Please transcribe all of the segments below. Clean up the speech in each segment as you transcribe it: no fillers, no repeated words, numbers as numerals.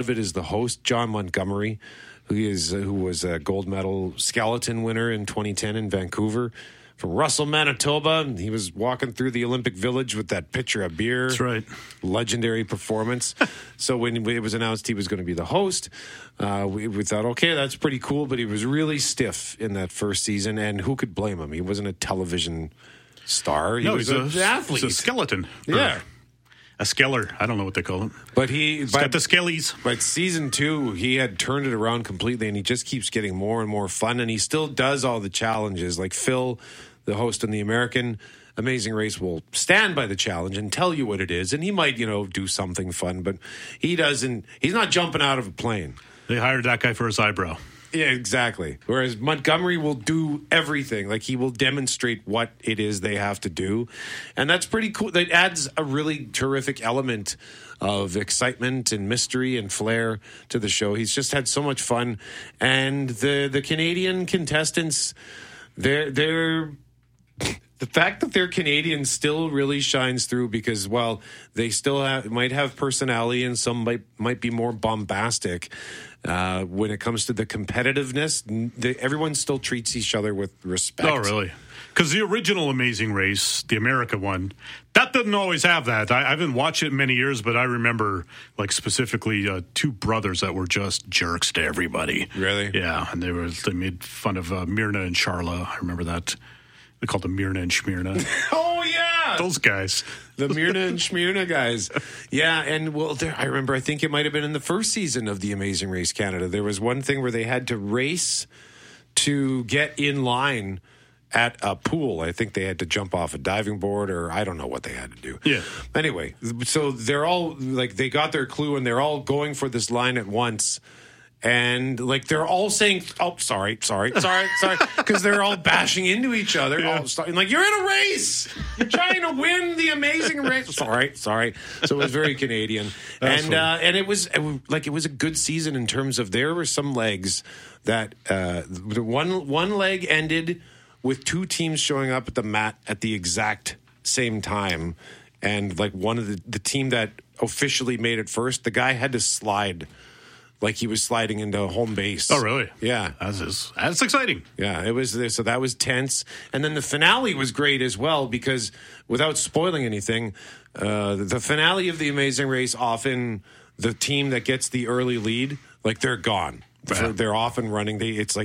of it is the host, John Montgomery, who was a gold medal skeleton winner in 2010 in Vancouver. From Russell, Manitoba. He was walking through the Olympic Village with that pitcher of beer. That's right. Legendary performance. So when it was announced he was going to be the host, we thought, okay, that's pretty cool. But he was really stiff in that first season, and who could blame him? He wasn't a television star. He was an athlete. He's a skeleton. Yeah. A skeller. I don't know what they call him. But he's got the skellies. But season 2, he had turned it around completely, and he just keeps getting more and more fun, and he still does all the challenges. Like Phil, the host on the American Amazing Race, will stand by the challenge and tell you what it is, and he might, do something fun, but he's not jumping out of a plane. They hired that guy for his eyebrow. Yeah, exactly. Whereas Montgomery will do everything. Like, he will demonstrate what it is they have to do. And that's pretty cool. That adds a really terrific element of excitement and mystery and flair to the show. He's just had so much fun. And the Canadian contestants, they're the fact that they're Canadian still really shines through, because while they still might have personality and some might be more bombastic, when it comes to the competitiveness, everyone still treats each other with respect. Oh, really? Because the original Amazing Race, the America one, that didn't always have that. I haven't watched it in many years, but I remember, specifically two brothers that were just jerks to everybody. Really? Yeah, and they made fun of Myrna and Charla. I remember that. They called them Myrna and Schmyrna. Oh, yeah. Those guys. The Myrna and Schmyrna guys. Yeah, and I remember, I think it might have been in the first season of the Amazing Race Canada. There was one thing where they had to race to get in line at a pool. I think they had to jump off a diving board, or I don't know what they had to do. Yeah. Anyway, so they're all, they got their clue, and they're all going for this line at once. And they're all saying, "Oh, sorry," because they're all bashing into each other. Yeah. You're in a race. You're trying to win the Amazing Race. Sorry. So it was very Canadian, and it was a good season in terms of there were some legs that the one leg ended with two teams showing up at the mat at the exact same time, and one of the team that officially made it first, the guy had to slide. Like he was sliding into home base. Oh, really? Yeah. That's exciting. Yeah, it was. So that was tense. And then the finale was great as well, because without spoiling anything, the finale of The Amazing Race, often the team that gets the early lead, they're gone. Yeah. They're off and running.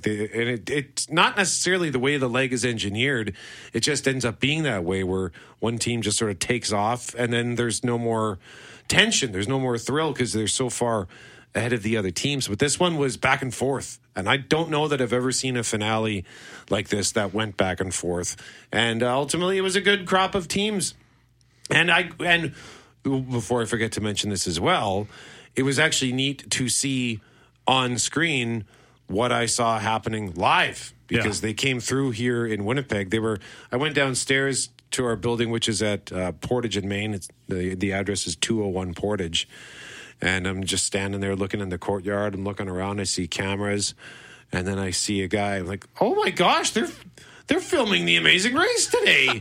It's not necessarily the way the leg is engineered. It just ends up being that way, where one team just sort of takes off, and then there's no more tension. There's no more thrill because they're so far ahead of the other teams. But this one was back and forth, and I don't know that I've ever seen a finale like this that went back and forth. And ultimately, it was a good crop of teams. And before I forget to mention this as well, it was actually neat to see on screen what I saw happening live, because they came through here in Winnipeg. I went downstairs to our building, which is at Portage in Maine. The address is 201 Portage. And I'm just standing there looking in the courtyard. I'm looking around. I see cameras. And then I see a guy. I'm like, oh, my gosh, they're filming The Amazing Race today.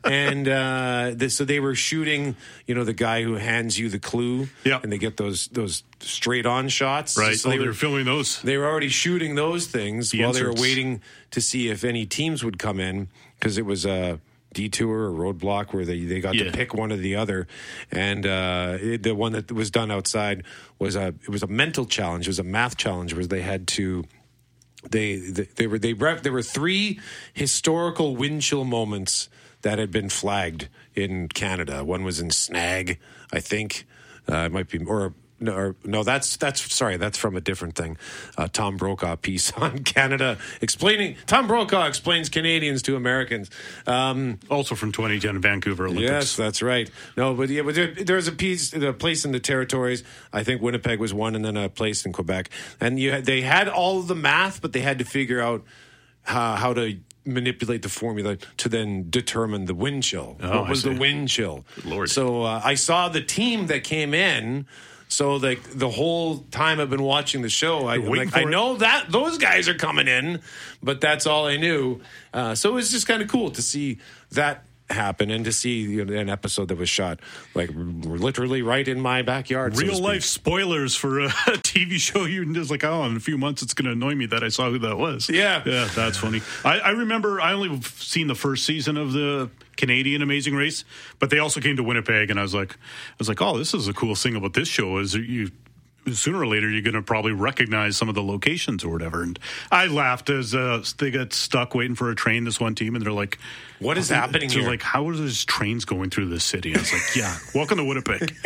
And so they were shooting, the guy who hands you the clue. Yeah. And they get those straight-on shots. Right. So they were filming those. They were already shooting those things while they were waiting to see if any teams would come in, because it was a detour or roadblock where they got to pick one or the other. And the one that was done outside was a mental challenge. It was a math challenge where they had to there were three historical wind chill moments that had been flagged in Canada. One was in Snag, I think. It might be, that's from a different thing. Tom Brokaw piece on Canada Tom Brokaw explains Canadians to Americans. Also from 2010 Vancouver Olympics. Yes, that's right. No, but there was a place in the territories. I think Winnipeg was one, and then a place in Quebec. And they had all of the math, but they had to figure out how to manipulate the formula to then determine the wind chill. What was the wind chill? Good Lord. So I saw the team that came in. So the whole time I've been watching the show, I know that those guys are coming in, but that's all I knew. So it was just kind of cool to see that happen, and to see an episode that was shot like literally right in my backyard. Real life spoilers for a TV show. You just like, oh, in a few months it's going to annoy me that I saw who that was. Yeah, that's funny. I remember I only seen the first season of the Canadian Amazing Race, but they also came to Winnipeg, and I was like, oh, this is the coolest thing about this show is sooner or later you're going to probably recognize some of the locations or whatever. And I laughed as they got stuck waiting for a train, this one team, and they're like, what is happening here? Like, how are these trains going through this city? I was like, yeah, welcome to Winnipeg.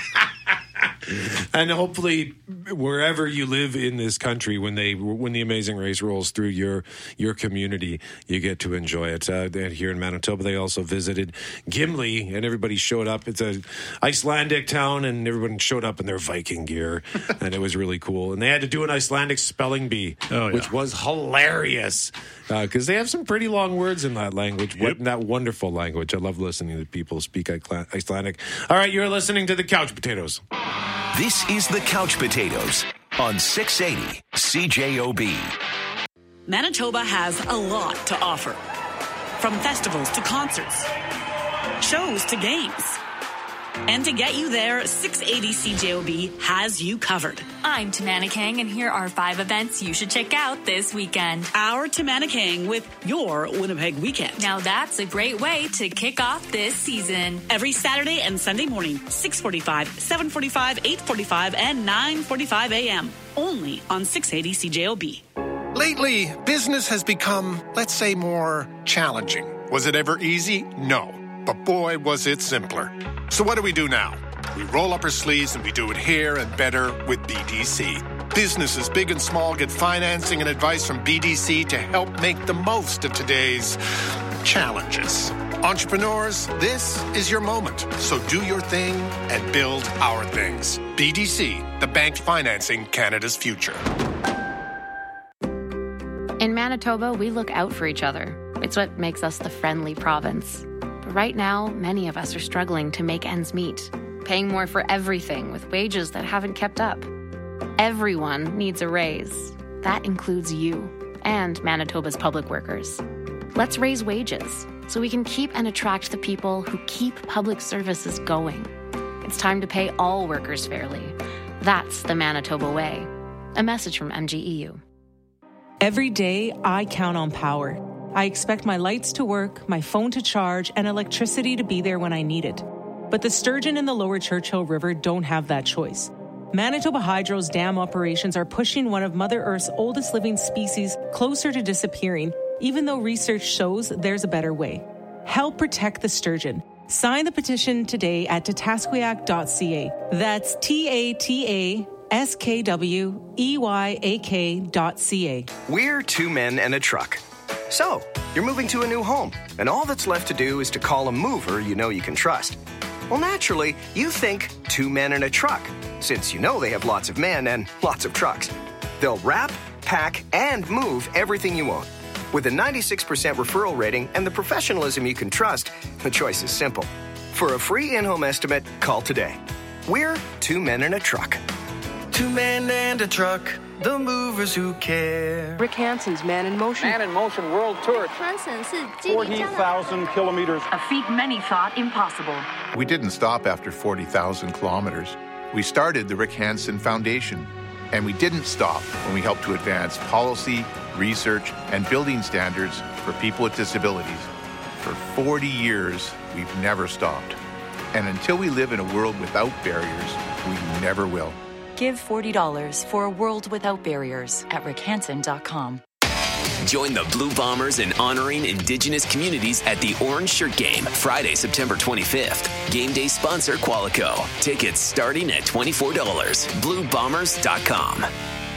And hopefully wherever you live in this country, when the Amazing Race rolls through your community, you get to enjoy it. And here in Manitoba, they also visited Gimli, and everybody showed up. It's a Icelandic town, and everyone showed up in their Viking gear, and it was really cool. And they had to do an Icelandic spelling bee, which was hilarious, because they have some pretty long words in that language. Yep. That wonderful language. I love listening to people speak Icelandic. All right, you're listening to the Couch Potatoes. This is the Couch Potatoes on 680 CJOB. Manitoba has a lot to offer. From festivals to concerts, shows to games. And to get you there, 680 CJOB has you covered. I'm Tamana Kang, and here are 5 events you should check out this weekend. Our Tamana Kang with your Winnipeg Weekend. Now that's a great way to kick off this season. Every Saturday and Sunday morning, 6:45, 7:45, 8:45, and 9:45 a.m. Only on 680 CJOB. Lately, business has become, let's say, more challenging. Was it ever easy? No. But boy, was it simpler. So what do we do now? We roll up our sleeves and we do it here and better with BDC. Businesses big and small get financing and advice from BDC to help make the most of today's challenges. Entrepreneurs, this is your moment. So do your thing and build our things. BDC, the bank financing Canada's future. In Manitoba, we look out for each other. It's what makes us the friendly province. But right now, many of us are struggling to make ends meet, paying more for everything with wages that haven't kept up. Everyone needs a raise. That includes you and Manitoba's public workers. Let's raise wages so we can keep and attract the people who keep public services going. It's time to pay all workers fairly. That's the Manitoba way. A message from MGEU. Every day, I count on power. I expect my lights to work, my phone to charge, and electricity to be there when I need it. But the sturgeon in the lower Churchill River don't have that choice. Manitoba Hydro's dam operations are pushing one of Mother Earth's oldest living species closer to disappearing, even though research shows there's a better way. Help protect the sturgeon. Sign the petition today at tatasquiac.ca. That's TATASKWEYAK.ca. We're 2 men and a truck. So, you're moving to a new home, and all that's left to do is to call a mover you know you can trust. Well, naturally, you think 2 men and a truck, since you know they have lots of men and lots of trucks. They'll wrap, pack, and move everything you own. With a 96% referral rating and the professionalism you can trust, the choice is simple. For a free in-home estimate, call today. We're 2 men and a truck. 2 men and a truck, the movers who care. Rick Hansen's Man in Motion. Man in Motion World Tour. 40,000 kilometers. A feat many thought impossible. We didn't stop after 40,000 kilometers. We started the Rick Hansen Foundation. And we didn't stop when we helped to advance policy, research, and building standards for people with disabilities. For 40 years, we've never stopped. And until we live in a world without barriers, we never will. Give $40 for a world without barriers at rickhansen.com. Join the Blue Bombers in honoring Indigenous communities at the Orange Shirt Game, Friday, September 25th. Game day sponsor Qualico. Tickets starting at $24. BlueBombers.com.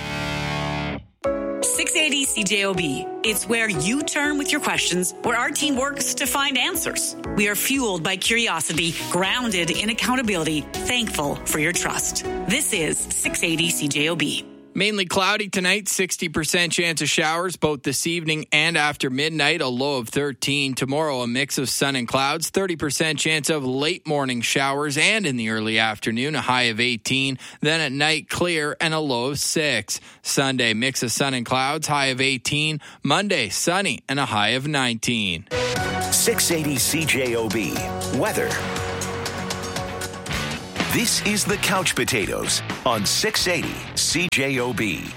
680 CJOB. It's where you turn with your questions, where our team works to find answers. We are fueled by curiosity, grounded in accountability, thankful for your trust. This is 680 CJOB. Mainly cloudy tonight, 60% chance of showers both this evening and after midnight, a low of 13. Tomorrow, a mix of sun and clouds, 30% chance of late morning showers and in the early afternoon, a high of 18. Then at night, clear and a low of 6. Sunday, mix of sun and clouds, high of 18. Monday, sunny and a high of 19. 680 CJOB. Weather. This is the Couch Potatoes on 680 CJOB.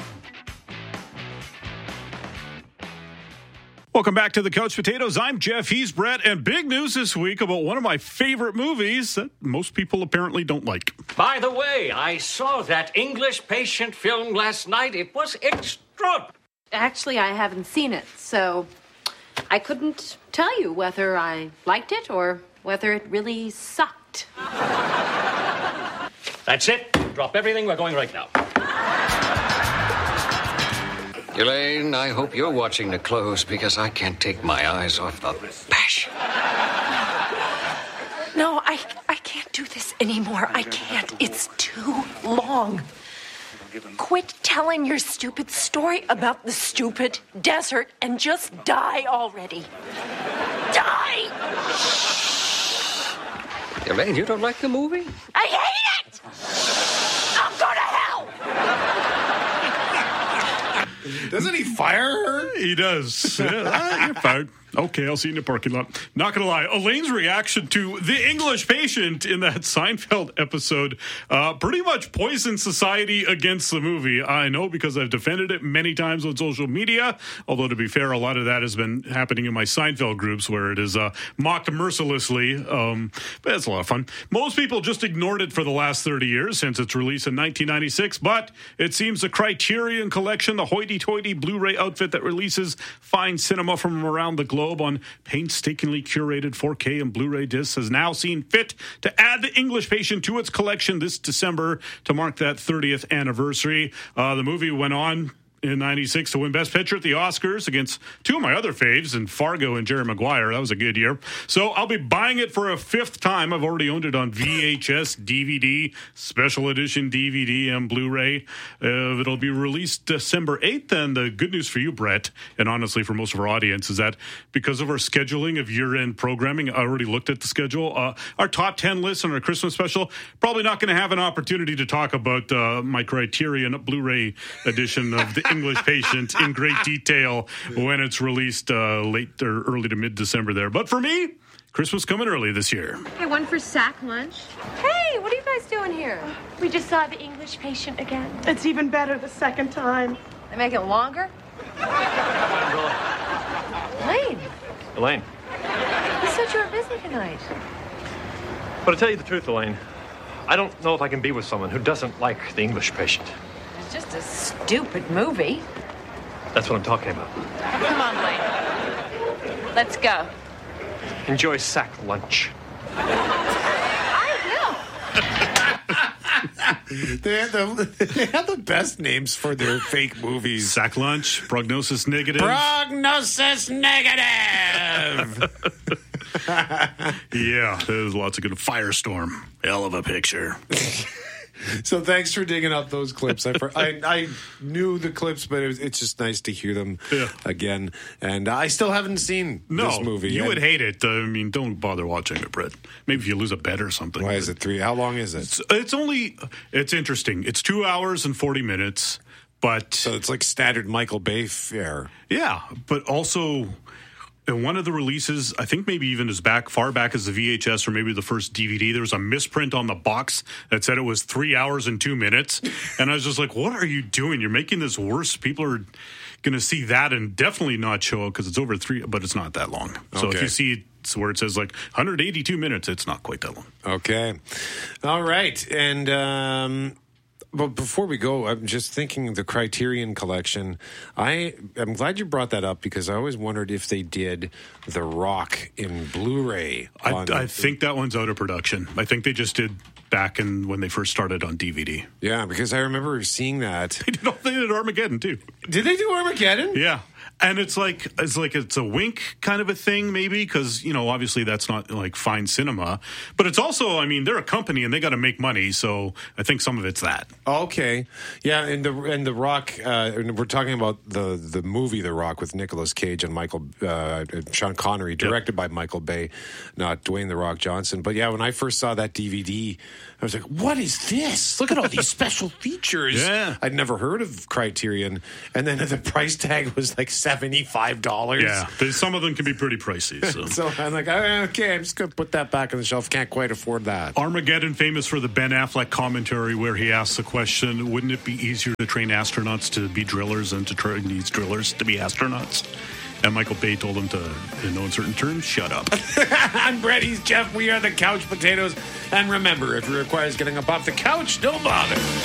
Welcome back to the Couch Potatoes. I'm Jeff. He's Brett. And big news this week about one of my favorite movies that most people apparently don't like. By the way, I saw that English Patient film last night. It was extra. Actually, I haven't seen it, so I couldn't tell you whether I liked it or whether it really sucked. That's it. Drop everything. We're going right now. Elaine, I hope you're watching the clothes because I can't take my eyes off the passion. No, I can't do this anymore. I can't. It's too long. Quit telling your stupid story about the stupid desert and just die already. Die! Elaine, you don't like the movie? I hate it! I'm going to hell! Doesn't he fire her? He does. You're fired. Okay, I'll see you in the parking lot. Not going to lie, Elaine's reaction to The English Patient in that Seinfeld episode pretty much poisoned society against the movie. I know because I've defended it many times on social media, although to be fair, a lot of that has been happening in my Seinfeld groups where it is mocked mercilessly, but it's a lot of fun. Most people just ignored it for the last 30 years since its release in 1996, but it seems the Criterion Collection, the hoity-toity Blu-ray outfit that releases fine cinema from around the globe on painstakingly curated 4K and Blu-ray discs, has now seen fit to add The English Patient to its collection this December to mark that 30th anniversary. The movie went on in 96 to win Best Picture at the Oscars against two of my other faves in Fargo and Jerry Maguire. That was a good year. So I'll be buying it for a fifth time. I've already owned it on VHS, DVD, special edition DVD, and Blu-ray. It'll be released December 8th. And the good news for you, Brett, and honestly for most of our audience, is that because of our scheduling of year-end programming, I already looked at the schedule. Our top 10 list on our Christmas special, probably not going to have an opportunity to talk about my Criterion Blu-ray edition of The English Patient in great detail when it's released late or early to mid-December there. But for me, Christmas coming early this year. Hey, one for sack lunch. Hey, what are you guys doing here? We just saw The English Patient again. It's even better the second time. They make it longer? Elaine. Elaine. You said you were busy tonight. But to tell you the truth, Elaine, I don't know if I can be with someone who doesn't like The English Patient. It's just a stupid movie. That's what I'm talking about. Come on, Elaine. Let's go. Enjoy sack lunch. They have the best names for their fake movies. Sack Lunch, Prognosis Negative. Prognosis Negative! Yeah, there's lots of good. Firestorm. Hell of a picture. So thanks for digging up those clips. I knew the clips, but it's just nice to hear them again. And I still haven't seen this movie. You would hate it. I mean, don't bother watching it, Brett. Maybe if you lose a bet or something. Why is it 3? How long is it? It's interesting. It's 2 hours and 40 minutes, but... So it's like standard Michael Bay fare. Yeah, but also... In one of the releases, I think maybe even as far back as the VHS or maybe the first DVD, there was a misprint on the box that said it was 3 hours and 2 minutes. And I was just like, what are you doing? You're making this worse. People are going to see that and definitely not show it because it's over 3, but it's not that long. So if you see where it says like 182 minutes, it's not quite that long. Okay. All right. And... But before we go, I'm just thinking the Criterion Collection. I'm glad you brought that up because I always wondered if they did The Rock in Blu-ray. I think that one's out of production. I think they just did back when they first started on DVD. Yeah, because I remember seeing that. They did Armageddon too. Did they do Armageddon? Yeah. And it's like it's a wink kind of a thing, maybe, because, obviously that's not like fine cinema. But it's also, I mean, they're a company and they got to make money. So I think some of it's that. Okay. Yeah. And the Rock, we're talking about the movie The Rock with Nicolas Cage and Sean Connery, directed by Michael Bay, not Dwayne The Rock Johnson. But yeah, when I first saw that DVD, I was like, what is this? Look at all these special features. Yeah. I'd never heard of Criterion. And then the price tag was like $75. Yeah, some of them can be pretty pricey. So I'm like, okay, I'm just going to put that back on the shelf. Can't quite afford that. Armageddon, famous for the Ben Affleck commentary where he asks the question, wouldn't it be easier to train astronauts to be drillers than to train these drillers to be astronauts? And Michael Bay told him to, in no uncertain terms, shut up. I'm Brett, he's Jeff. We are the Couch Potatoes. And remember, if it requires getting up off the couch, don't bother.